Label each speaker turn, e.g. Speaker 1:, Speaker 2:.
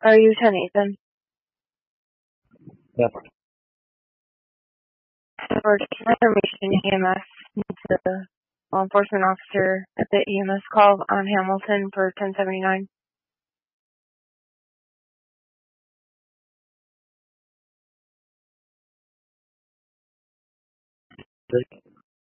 Speaker 1: Are you 10 Ethan?
Speaker 2: Yep.
Speaker 1: For information, EMS needs a law enforcement officer at the EMS call on Hamilton for 1079.